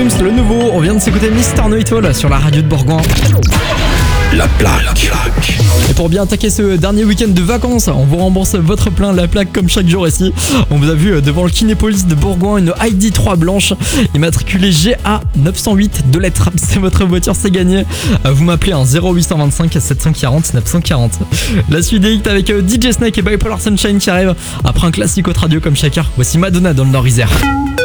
Gims, le nouveau. On vient de s'écouter Mister Noitol sur la radio de Bourgoin. La plaque. Et pour bien attaquer ce dernier week-end de vacances, on vous rembourse votre plein, la plaque comme chaque jour ici. On vous a vu devant le Kinépolis de Bourgoin, une ID3 blanche immatriculée GA 908 de lettres. C'est votre voiture, c'est gagné. Vous m'appelez en 0825 740 940. La suite des hits avec DJ Snake et Bipolar Sunshine qui arrive après un classique autre radio comme chaque heure. Voici Madonna dans le Nord-Isère.